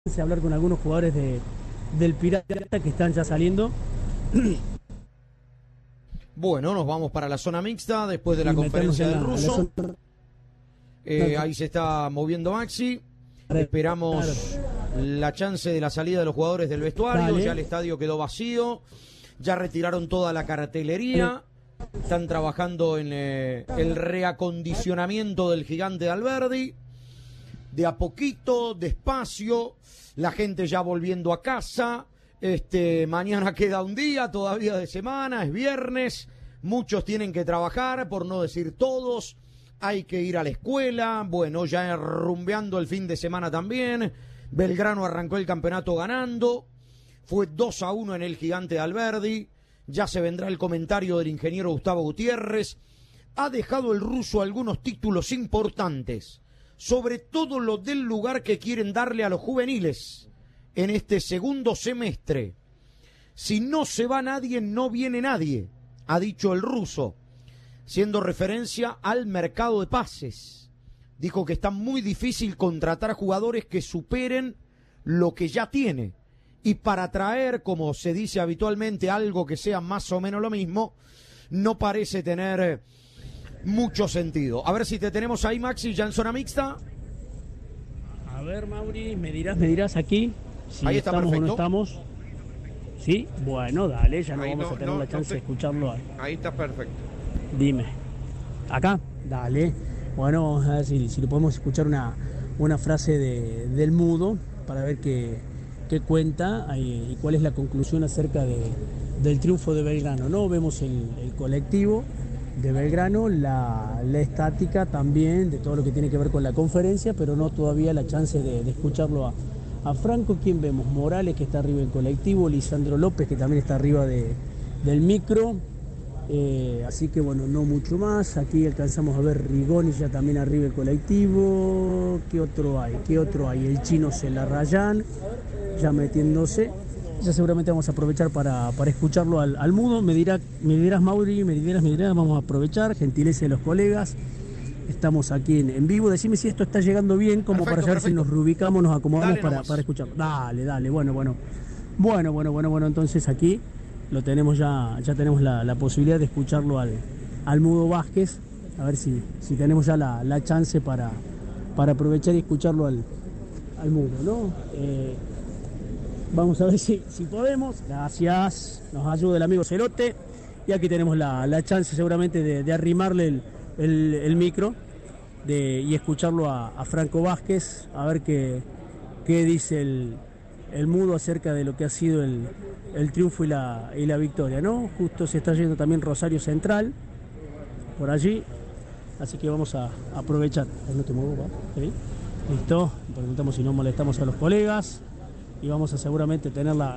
hablar con algunos jugadores del Pirata que están ya saliendo. Bueno, nos vamos para la zona mixta después de la Y conferencia del meternos en la ruso. zona- Ahí se está moviendo Maxi. Esperamos la chance de la salida de los jugadores del vestuario. Dale. Ya el estadio quedó vacío. Ya retiraron toda la cartelería. Están trabajando en el reacondicionamiento del Gigante de Alberdi. De a poquito, despacio. La gente ya volviendo a casa. Mañana queda un día todavía de semana, es viernes. Muchos tienen que trabajar, por no decir todos. Hay que ir a la escuela. Bueno, ya rumbeando el fin de semana también. Belgrano arrancó el campeonato ganando. Fue 2-1 en el Gigante de Alberdi. Ya se vendrá el comentario del ingeniero Gustavo Gutiérrez. Ha dejado el ruso algunos títulos importantes, sobre todo los del lugar que quieren darle a los juveniles en este segundo semestre. Si no se va nadie, no viene nadie, ha dicho el ruso, siendo referencia al mercado de pases. Dijo que está muy difícil contratar jugadores que superen lo que ya tiene. Y para traer, como se dice habitualmente, algo que sea más o menos lo mismo, no parece tener mucho sentido. A ver si te tenemos ahí, Maxi, ya en zona mixta. A ver, Mauri, me dirás aquí si Ahí está, estamos perfecto. o no estamos. Sí, bueno, dale, ya no Ahí vamos a tener la chance de escucharlo. Ahí está perfecto. Dime. ¿Acá? Dale. Bueno, vamos a ver si le podemos escuchar una frase del mudo para ver qué cuenta y cuál es la conclusión acerca del triunfo de Belgrano, ¿no? Vemos el colectivo de Belgrano, la estática también de todo lo que tiene que ver con la conferencia, pero no todavía la chance de escucharlo a Franco. ¿Quién vemos? Morales, que está arriba del colectivo, Lisandro López, que también está arriba del micro. Así que bueno, no mucho más. Aquí alcanzamos a ver Rigoni ya también arriba del colectivo. ¿Qué otro hay? El chino Celarrayán ya metiéndose. Ya seguramente vamos a aprovechar para escucharlo al mudo. Me dirás Mauri, me dirás, vamos a aprovechar, gentileza de los colegas. Estamos aquí en vivo. Decime si esto está llegando bien, como Perfecto, para saber si nos reubicamos, nos acomodamos Dale nomás. para escucharlo. Dale, bueno. Bueno, entonces aquí lo tenemos ya tenemos la posibilidad de escucharlo al mudo Vázquez. A ver si tenemos ya la chance para aprovechar y escucharlo al mudo, ¿no? Vamos a ver si podemos. Gracias. Nos ayuda el amigo Celote. Y aquí tenemos la chance seguramente de arrimarle el micro y escucharlo a Franco Vázquez. A ver qué dice el mudo acerca de lo que ha sido el triunfo y la victoria, ¿no? Justo se está yendo también Rosario Central por allí. Así que vamos a aprovechar. No te muevo, ¿va? ¿Sí? Listo. Preguntamos si no molestamos a los colegas. Y vamos a seguramente tener la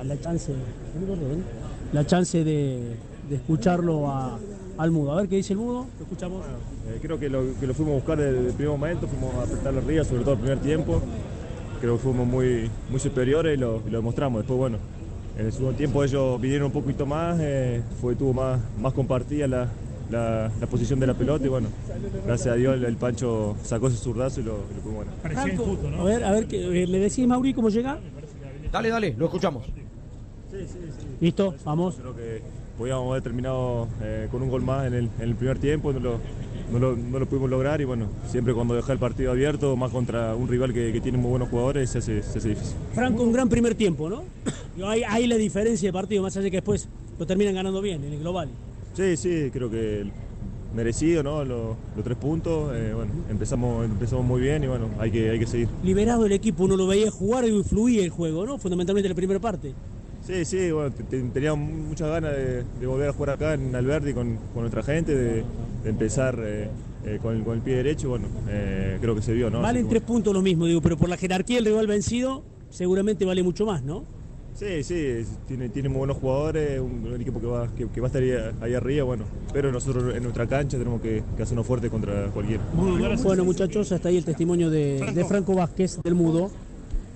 chance de escucharlo al mudo. A ver qué dice el mudo. ¿Lo escuchamos? Creo que lo fuimos a buscar desde el primer momento, fuimos a apretar arriba, sobre todo el primer tiempo. Creo que fuimos muy superiores y lo demostramos. Después, bueno, en el segundo tiempo ellos vinieron un poquito más, tuvo más compartida la posición de la pelota y bueno, gracias a Dios el Pancho sacó ese zurdazo y lo pudimos ganar. Franco, injusto, ¿no? A ver, ¿me decís, Mauri, cómo llega? Dale, lo escuchamos. Listo, vamos. Creo que podíamos haber terminado con un gol más en el primer tiempo, no lo pudimos lograr y bueno, siempre cuando deja el partido abierto, más contra un rival que tiene muy buenos jugadores, se hace difícil. Franco, un gran primer tiempo, ¿no? Hay la diferencia de partido, más allá de que después lo terminan ganando bien en el global. Sí, creo que merecido, ¿no? Los 3 puntos, bueno, empezamos muy bien y bueno, hay que seguir. Liberado el equipo, uno lo veía jugar y fluía el juego, ¿no? Fundamentalmente la primera parte. Sí, bueno, teníamos muchas ganas de volver a jugar acá en Alberdi con nuestra gente, de empezar con el pie derecho, bueno, creo que se vio, ¿no? Valen 3 puntos lo mismo, digo, pero por la jerarquía del rival vencido, seguramente vale mucho más, ¿no? Sí, tiene muy buenos jugadores, un equipo que va a estar ahí arriba, bueno, pero nosotros en nuestra cancha tenemos que hacernos fuerte contra cualquiera. Bueno, muchachos, hasta ahí el testimonio de Franco Vázquez, del mudo.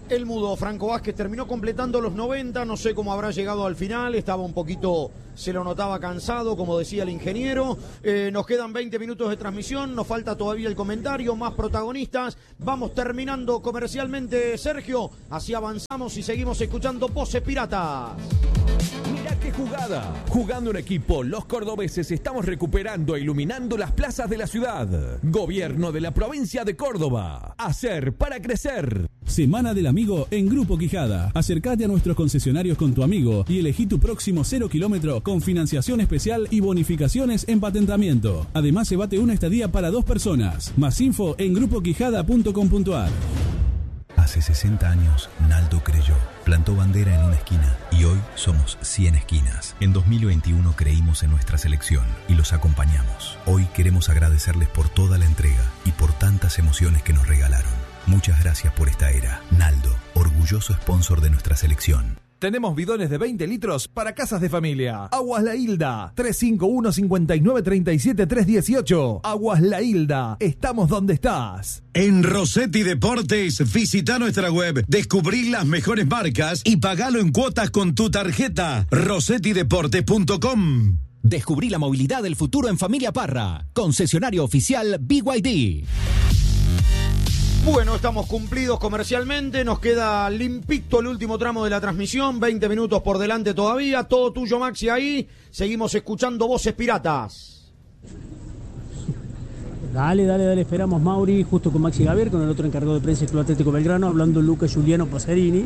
El mudo Franco Vázquez terminó completando los 90, no sé cómo habrá llegado al final, estaba un poquito, se lo notaba cansado, como decía el ingeniero. Nos quedan 20 minutos de transmisión, nos falta todavía el comentario, más protagonistas. Vamos terminando comercialmente, Sergio, así avanzamos y seguimos escuchando Voces Piratas. Mirá qué jugada. Jugando en equipo, los cordobeses estamos recuperando e iluminando las plazas de la ciudad. Gobierno de la provincia de Córdoba. Hacer para crecer. Semana del Amigo en Grupo Quijada. Acércate a nuestros concesionarios con tu amigo y elegí tu próximo 0 kilómetro con financiación especial y bonificaciones en patentamiento. Además, se bate una estadía para 2 personas. Más info en grupoquijada.com.ar. Hace 60 años, Naldo creyó, plantó bandera en una esquina y hoy somos 100 esquinas. En 2021 creímos en nuestra selección y los acompañamos. Hoy queremos agradecerles por toda la entrega y por tantas emociones que nos regalaron. Muchas gracias por esta era. Naldo, orgulloso sponsor de nuestra selección. Tenemos bidones de 20 litros para casas de familia. Aguas La Hilda, 351-5937-318. Aguas La Hilda, estamos donde estás. En Rossetti Deportes, visita nuestra web, descubrí las mejores marcas y pagalo en cuotas con tu tarjeta. rossettideportes.com. Descubrí la movilidad del futuro en Familia Parra. Concesionario oficial BYD. Bueno, estamos cumplidos comercialmente, nos queda limpito el último tramo de la transmisión, 20 minutos por delante todavía, todo tuyo Maxi ahí, seguimos escuchando Voces Piratas. Dale, esperamos Mauri, justo con Maxi Gavier, con el otro encargado de prensa del Club Atlético Belgrano, hablando Lucas Juliano Pacerini.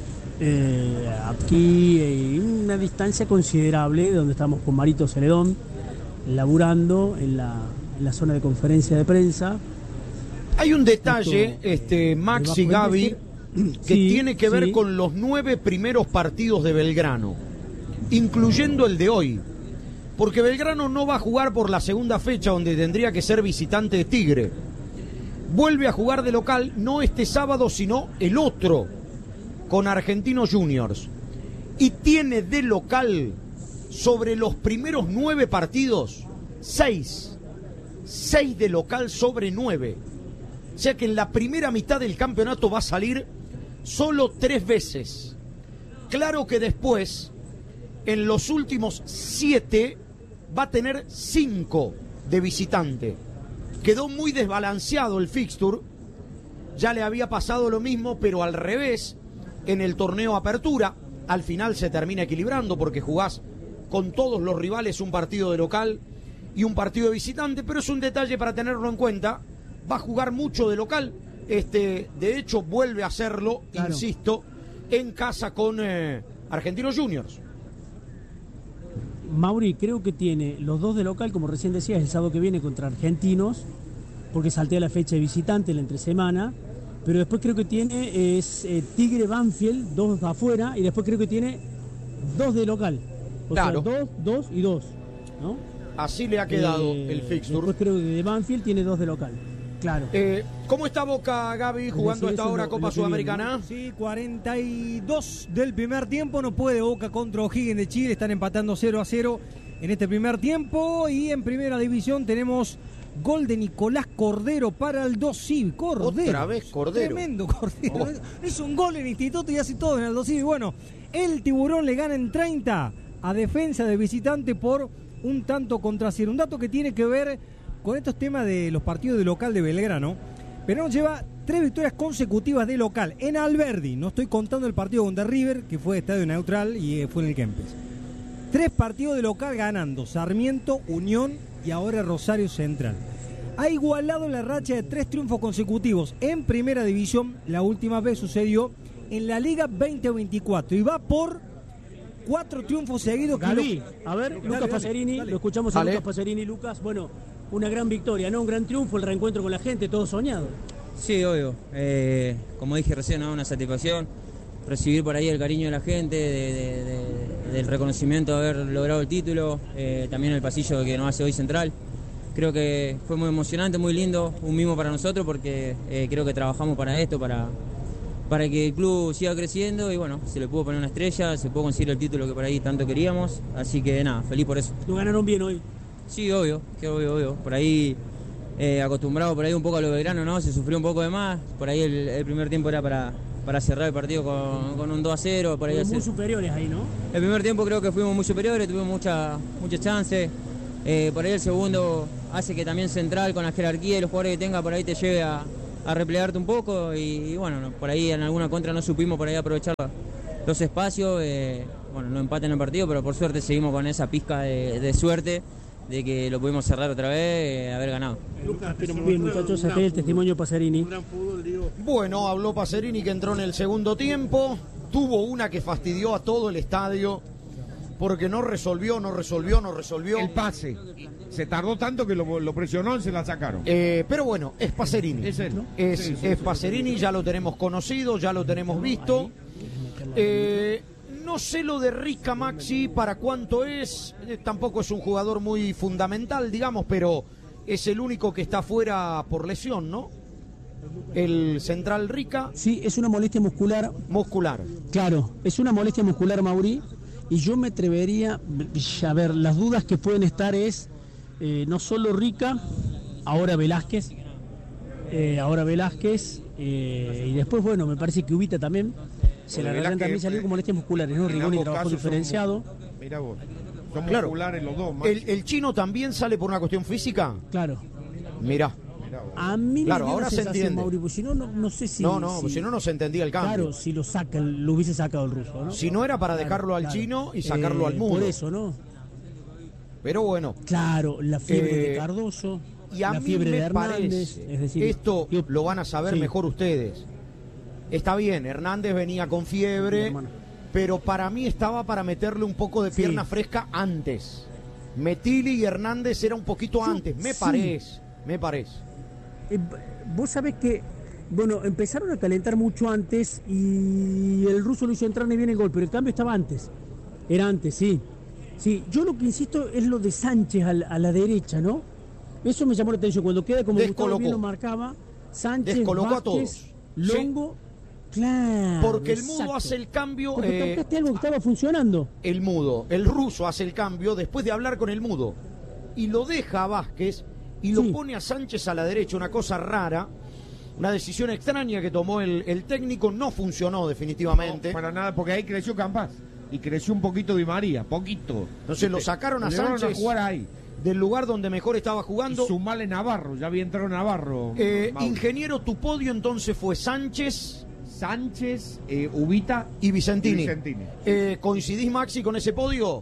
Aquí una distancia considerable, donde estamos con Marito Celedón, laburando en la zona de conferencia de prensa. Hay un detalle, Maxi Gavi, que tiene que ver con los 9 primeros partidos de Belgrano, incluyendo el de hoy. Porque Belgrano no va a jugar por la segunda fecha, donde tendría que ser visitante de Tigre. Vuelve a jugar de local, no este sábado, sino el otro, con Argentinos Juniors. Y tiene de local, sobre los primeros 9 partidos, 6. 6 de local sobre 9. O sea que en la primera mitad del campeonato va a salir solo 3 veces. Claro que después, en los últimos 7, va a tener 5 de visitante. Quedó muy desbalanceado el fixture. Ya le había pasado lo mismo, pero al revés, en el torneo Apertura. Al final se termina equilibrando porque jugás con todos los rivales un partido de local y un partido de visitante, pero es un detalle para tenerlo en cuenta. Va a jugar mucho de local, de hecho vuelve a hacerlo, claro, insisto, en casa con Argentinos Juniors. Mauri, creo que tiene los 2 de local, como recién decías, el sábado que viene contra Argentinos, porque saltea la fecha de visitante en la entresemana, pero después creo que tiene Tigre Banfield, 2 afuera, y después creo que tiene 2 de local. O claro, sea, 2 y 2, ¿no? Así le ha quedado el fixture. Después creo que de Banfield tiene 2 de local. Claro. ¿Cómo está Boca, Gaby, jugando a esta hora Copa Sudamericana? Sí, 42 del primer tiempo. No puede Boca contra O'Higgins de Chile. Están empatando 0-0 en este primer tiempo. Y en primera división tenemos gol de Nicolás Cordero para el 2 Civi. Cordero. Otra vez Cordero. Tremendo Cordero. Es un gol en Instituto y hace todo en el 2 Civi. Bueno, el Tiburón le gana en 30 a Defensa de visitante por un tanto contra 0. Un dato que tiene que ver con estos temas de los partidos de local de Belgrano. Belgrano lleva 3 victorias consecutivas de local en Alberdi. No estoy contando el partido contra River, que fue estadio neutral y fue en el Kempes. 3 partidos de local ganando: Sarmiento, Unión y ahora Rosario Central. Ha igualado la racha de 3 triunfos consecutivos en primera división. La última vez sucedió en la Liga 2024 y va por 4 triunfos seguidos. Gaby, a ver, Lucas Pacerini, lo escuchamos a Lucas Pacerini. Lucas, bueno, una gran victoria, ¿no? Un gran triunfo, el reencuentro con la gente, todo soñado. Sí, obvio. Como dije recién, ¿no? Una satisfacción recibir por ahí el cariño de la gente, del reconocimiento de haber logrado el título, también el pasillo que nos hace hoy Central. Creo que fue muy emocionante, muy lindo, un mimo para nosotros porque creo que trabajamos para esto, para que el club siga creciendo y bueno, se le pudo poner una estrella, se pudo conseguir el título que por ahí tanto queríamos, así que nada, feliz por eso. ¿Lo ganaron bien hoy? Sí, obvio. Por ahí, acostumbrado por ahí un poco a lo Belgrano, ¿no? Se sufrió un poco de más. Por ahí el primer tiempo era para cerrar el partido con un 2-0. Por ahí muy superiores ahí, ¿no? El primer tiempo creo que fuimos muy superiores, tuvimos muchas chances. Por ahí el segundo hace que también Central, con la jerarquía y los jugadores que tenga, por ahí te lleve a replegarte un poco. Y bueno, por ahí en alguna contra no supimos por ahí aprovechar los espacios. Bueno, no empatan el partido, pero por suerte seguimos con esa pizca de suerte de que lo pudimos cerrar otra vez, haber ganado. Bien, muchachos, acá el testimonio de Pacerini. Bueno, habló Pacerini, que entró en el segundo tiempo. Tuvo una que fastidió a todo el estadio porque no resolvió. El pase. Se tardó tanto que lo presionó y se la sacaron. Pero bueno, es Pacerini. Es él, ¿no? Es Pacerini, ya lo tenemos conocido, ya lo tenemos visto. No sé lo de Rica, Maxi, para cuánto es. Tampoco es un jugador muy fundamental, digamos, pero es el único que está fuera por lesión, ¿no? El central Rica. Sí, es una molestia muscular. Claro, es una molestia muscular, Mauri. Y yo me atrevería, a ver, las dudas que pueden estar es no solo Rica, ahora Velázquez. Y después, bueno, me parece que Ubita también. Se la garganta también salió con molestias musculares, ¿no? Rigoni trabajó diferenciado. Mira vos, son Claro. musculares los dos. Más. ¿El chino también sale por una cuestión física? Claro. Mirá. A mí Claro, me dio ahora la se sensación, entiende. Mauri, pues si no, no sé si... Si no se entendía el cambio. Claro, si lo hubiese sacado el ruso, ¿no? Si no era para dejarlo al chino y sacarlo al mudo. Por eso, ¿no? Pero bueno. Claro, la fiebre de Cardoso, Y a la mí fiebre de me Hernández. parece, Es decir, esto lo van a saber sí. mejor ustedes. Está bien, Hernández venía con fiebre, pero para mí estaba para meterle un poco de pierna fresca antes. Metilli y Hernández era un poquito antes, me parece. Vos sabés que, bueno, empezaron a calentar mucho antes y el ruso lo hizo entrar y viene el gol, pero el cambio estaba antes. Era antes, sí. Sí, yo lo que insisto es lo de Sánchez a la derecha, ¿no? Eso me llamó la atención. Cuando queda como Gustavo bien lo marcaba, Sánchez, Descolocó Vázquez, a todos. Longo, claro. Porque el mudo hace el cambio. Porque tocaste algo que estaba funcionando. El mudo, el ruso hace el cambio después de hablar con el mudo. Y lo deja a Vázquez y lo pone a Sánchez a la derecha, una cosa rara. Una decisión extraña que tomó el técnico, no funcionó definitivamente. No, para nada, porque ahí creció Campas. Y creció un poquito Di María, poquito. Entonces lo sacaron a Sánchez a jugar ahí. Del lugar donde mejor estaba jugando. Y sumale Navarro, ya había entrado Navarro. Ingeniero, tu podio entonces fue Sánchez, Ubita y Vicentini. ¿Coincidís, Maxi, con ese podio?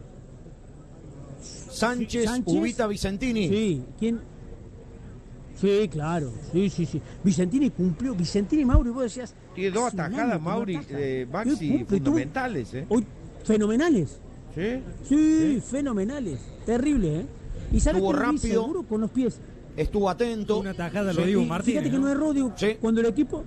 Sánchez, Ubita, Vicentini. Sí, ¿quién? Sí, claro. Sí. Vicentini cumplió. Vicentini, Mauri, vos decías. Tiene dos atajadas, Mauri, Maxi, fundamentales, Hoy, fenomenales. Sí, fenomenales. Terrible, ¿eh? Y sabes estuvo que rápido, seguro con los pies. Estuvo atento. Una tajada lo digo Martínez. Fíjate que no erró, digo, cuando el equipo.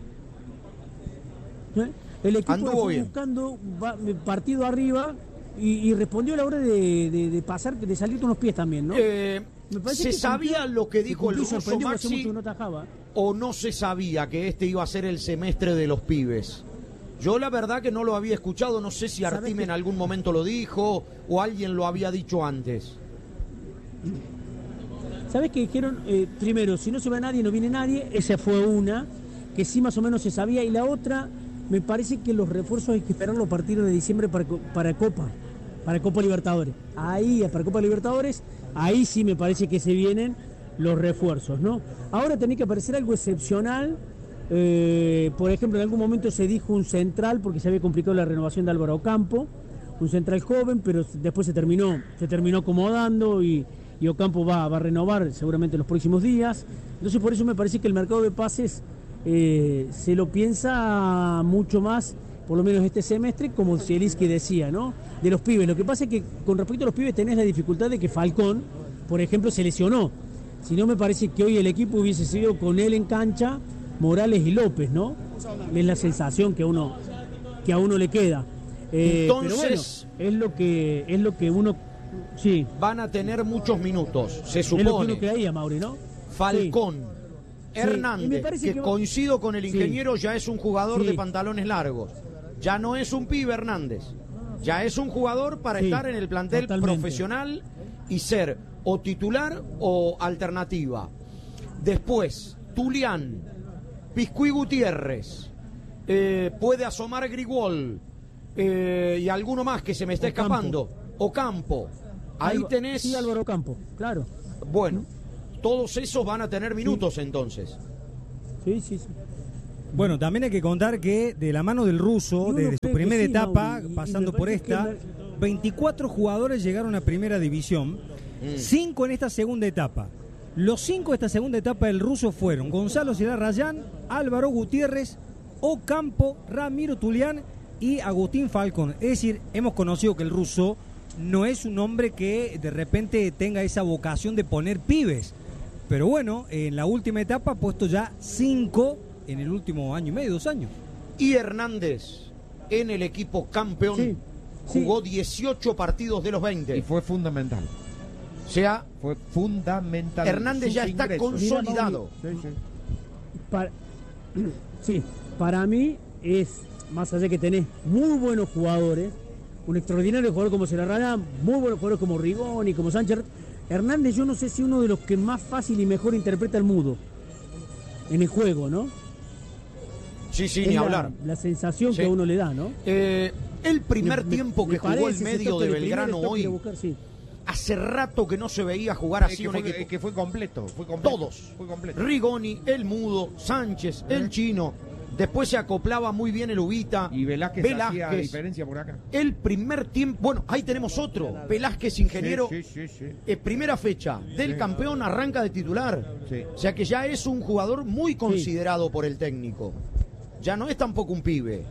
El equipo anduvo fue bien. buscando partido arriba y respondió a la hora de pasar, de salir con los pies también, ¿no? ¿Se sabía lo que dijo el ruso, Maxi? No tajaba. ¿O no se sabía que este iba a ser el semestre de los pibes? Yo la verdad que no lo había escuchado, no sé si Artime en algún momento lo dijo o alguien lo había dicho antes. ¿Sabes qué dijeron? Primero, si no se va nadie, no viene nadie. Esa fue una, que sí más o menos se sabía. Y la otra, me parece que los refuerzos hay que esperarlo a partir de diciembre para Copa Libertadores. Para Copa Libertadores, ahí sí me parece que se vienen los refuerzos, ¿no? Ahora tenía que aparecer algo excepcional. Por ejemplo, en algún momento se dijo un central porque se había complicado la renovación de Álvaro Ocampo, un central joven, pero después se terminó acomodando y Ocampo va a renovar seguramente en los próximos días. Entonces por eso me parece que el mercado de pases se lo piensa mucho más, por lo menos este semestre, como Zielinski decía, ¿no? De los pibes. Lo que pasa es que con respecto a los pibes tenés la dificultad de que Falcón, por ejemplo, se lesionó. Si no, me parece que hoy el equipo hubiese sido con él en cancha, Morales y López, ¿no? Es la sensación que a uno le queda. Entonces, pero bueno, es lo que uno sí van a tener muchos minutos, se supone. Es lo que uno creía, Mauri, ¿no? Falcón, sí. Hernández, que coincido con el ingeniero, ya es un jugador de pantalones largos. Ya no es un pibe Hernández. Ya es un jugador para estar en el plantel profesional y ser o titular o alternativa. Después, Tulián, Piscuí Gutiérrez, puede asomar Grigol, y alguno más que se me está escapando. Ocampo. Ahí tenés... Sí, Álvaro Ocampo, claro. Bueno, todos esos van a tener minutos entonces. Sí. Bueno, también hay que contar que de la mano del ruso, desde su primera etapa, pasando por esta, 24 jugadores llegaron a primera división, 5 en esta segunda etapa. Los 5 de esta segunda etapa del ruso fueron Gonzalo Celarrayán, Álvaro Gutiérrez, Ocampo, Ramiro Tulián y Agustín Falcón. Es decir, hemos conocido que el ruso no es un hombre que de repente tenga esa vocación de poner pibes. Pero bueno, en la última etapa ha puesto ya 5 en el último año y medio, 2 años. Y Hernández, en el equipo campeón, jugó 18 partidos de los 20. Y fue fundamental. O sea, fue fundamental. Hernández ya está consolidado. Para mí es, más allá que tenés muy buenos jugadores, un extraordinario jugador como Celarrayán, muy buenos jugadores como Rigoni, como Sánchez. Hernández, yo no sé si uno de los que más fácil y mejor interpreta el mudo en el juego, ¿no? Sí, ni hablar. La sensación que a uno le da, ¿no? El primer tiempo que jugó el medio de Belgrano hoy, hace rato que no se veía jugar así un equipo. Que fue completo. Todos. Fue completo. Rigoni, el mudo, Sánchez, el chino. Después se acoplaba muy bien el Ubita. Y Velázquez hacía diferencia por acá. El primer tiempo... Bueno, ahí tenemos otro. Velázquez, ingeniero. Sí. Primera fecha del campeón, arranca de titular. Sí. O sea que ya es un jugador muy considerado por el técnico. Ya no es tampoco un pibe.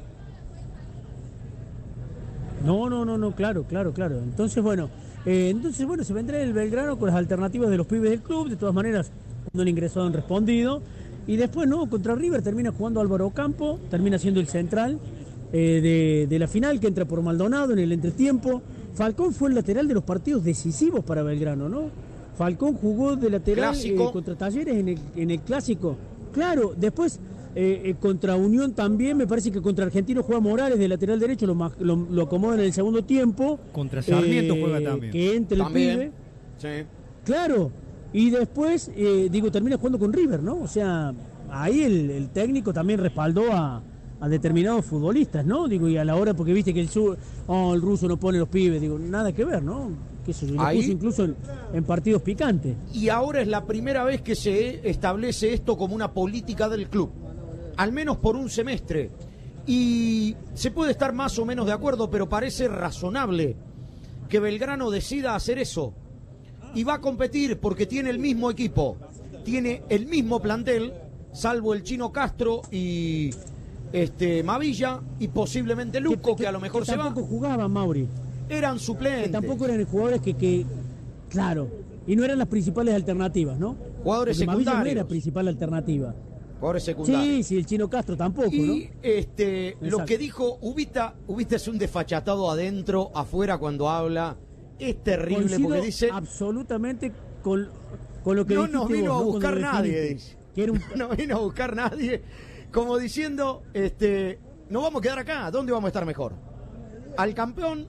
No, claro. Entonces, bueno, se vendrá el Belgrano con las alternativas de los pibes del club. De todas maneras, cuando el ingresado han respondido. Y después, contra River termina jugando Álvaro Ocampo, termina siendo el central de la final, que entra por Maldonado en el entretiempo. Falcón fue el lateral de los partidos decisivos para Belgrano, ¿no? Falcón jugó de lateral contra Talleres en el Clásico. Claro, después contra Unión también, me parece que contra Argentino juega Morales de lateral derecho, lo acomoda en el segundo tiempo. Contra Sarmiento juega también. Que entre el pibe. Sí. Claro. Y después, termina jugando con River, ¿no? O sea, ahí el técnico también respaldó a determinados futbolistas, ¿no? Y a la hora, porque viste que el ruso no pone los pibes, nada que ver, ¿no? Que eso, lo puso incluso en partidos picantes. Y ahora es la primera vez que se establece esto como una política del club, al menos por un semestre. Y se puede estar más o menos de acuerdo, pero parece razonable que Belgrano decida hacer eso. Y va a competir porque tiene el mismo equipo, tiene el mismo plantel, salvo el Chino Castro y Mavilla y posiblemente Luco, que a lo mejor se va. Tampoco jugaban, Mauri. Eran suplentes. Que tampoco eran jugadores que claro, y no eran las principales alternativas, ¿no? Jugadores porque secundarios. Mavilla no era principal alternativa. Jugadores secundarios. Sí, el Chino Castro tampoco, y, ¿no? Lo que dijo Ubita es un desfachatado adentro, afuera cuando habla. Es terrible. Coincido porque dice absolutamente con lo que no nos vino a buscar nadie, dice. No vino a buscar nadie, como diciendo, nos vamos a quedar acá, ¿dónde vamos a estar mejor? Al campeón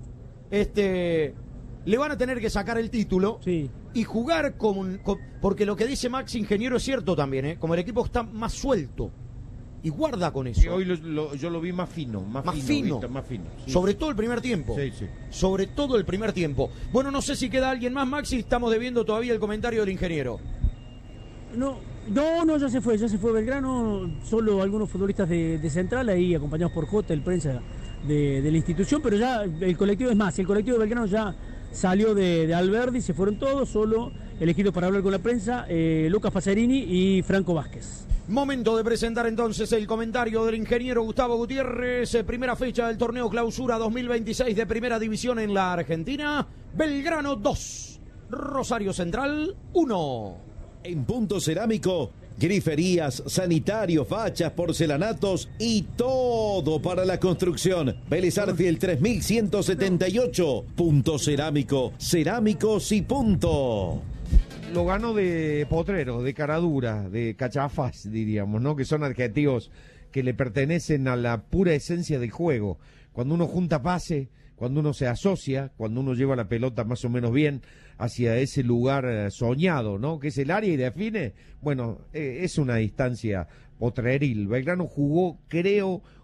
le van a tener que sacar el título y jugar porque lo que dice Max Ingeniero es cierto también, como el equipo está más suelto. Y guarda con eso. Sí, hoy yo lo vi más fino. Más fino. Sí. Sobre todo el primer tiempo. Sí. Sobre todo el primer tiempo. Bueno, no sé si queda alguien más, Maxi. Estamos debiendo todavía el comentario del ingeniero. No, ya se fue Belgrano. Solo algunos futbolistas de Central, ahí acompañados por J, el prensa de la institución. Pero ya el colectivo de Belgrano ya salió de Alberdi, se fueron todos. Solo elegidos para hablar con la prensa, Lucas Pacerini y Franco Vázquez. Momento de presentar entonces el comentario del ingeniero Gustavo Gutiérrez. Primera fecha del torneo Clausura 2026 de Primera División en la Argentina. Belgrano 2, Rosario Central 1. En Punto Cerámico, griferías, sanitarios, fachas, porcelanatos y todo para la construcción. Vélez Arfiel 3178. Punto Cerámico, cerámicos y punto. Lo ganó de potrero, de caradura, de cachafaz, diríamos, ¿no? Que son adjetivos que le pertenecen a la pura esencia del juego. Cuando uno junta pase, cuando uno se asocia, cuando uno lleva la pelota más o menos bien hacia ese lugar soñado, ¿no? Que es el área y define, bueno, es una distancia potreril. Belgrano jugó, creo,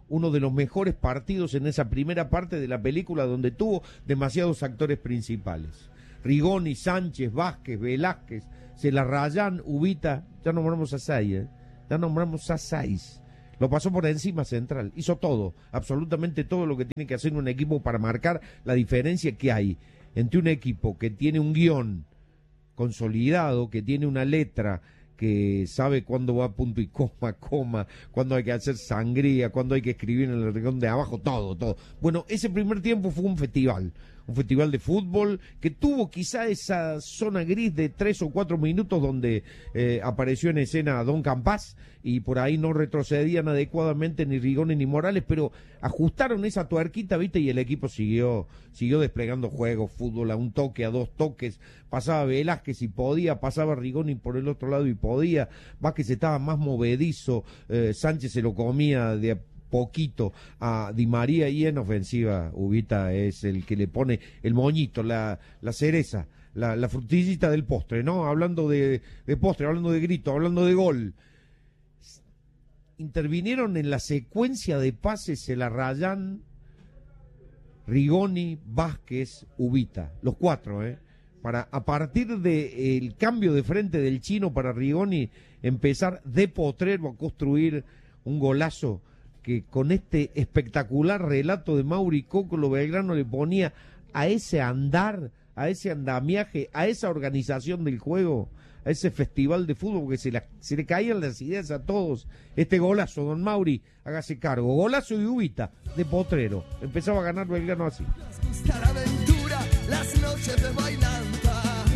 uno de los mejores partidos en esa primera parte de la película donde tuvo demasiados actores principales. Rigoni, Sánchez, Vázquez, Velázquez, Celarrayán, Ubita, ya nombramos a 6, ya nombramos a 6. Lo pasó por encima Central, hizo todo, absolutamente todo lo que tiene que hacer un equipo para marcar la diferencia que hay entre un equipo que tiene un guión consolidado, que tiene una letra, que sabe cuándo va punto y coma, cuándo hay que hacer sangría, cuándo hay que escribir en el rincón de abajo, todo. Bueno, ese primer tiempo fue un festival de fútbol que tuvo quizá esa zona gris de 3 o 4 minutos donde apareció en escena Don Campás y por ahí no retrocedían adecuadamente ni Rigoni ni Morales, pero ajustaron esa tuerquita, ¿viste? Y el equipo siguió desplegando juegos, fútbol a un toque, a 2 toques, pasaba Velázquez y podía, pasaba Rigoni por el otro lado y podía, Vázquez estaba más movedizo, Sánchez se lo comía de poquito a Di María y en ofensiva Ubita es el que le pone el moñito, la cereza, la frutillita del postre, ¿no? Hablando de postre, hablando de grito, hablando de gol. Intervinieron en la secuencia de pases Celarrayán, Rigoni, Vázquez, Ubita, los 4, para a partir del cambio de frente del chino para Rigoni empezar de potrero a construir un golazo que con este espectacular relato de Mauri Cócolo Belgrano le ponía a ese andar, a ese andamiaje, a esa organización del juego, a ese festival de fútbol, porque se le caían las ideas a todos. Este golazo, don Mauri, hágase cargo, golazo de Ubita, de potrero, empezaba a ganar Belgrano así. La aventura, las noches de bailanta.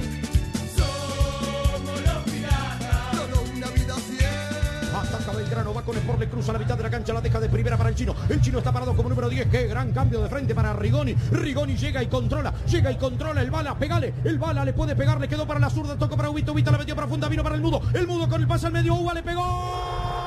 Ataca Belgrano, va con Sport, le cruza la mitad de la cancha, la deja de primera para el chino está parado como número 10, qué gran cambio de frente para Rigoni llega y controla el bala, pegale, el bala le puede pegar, le quedó para la zurda, tocó para Ubita la metió para Funda, vino para el mudo con el pase al medio, Uva le pegó.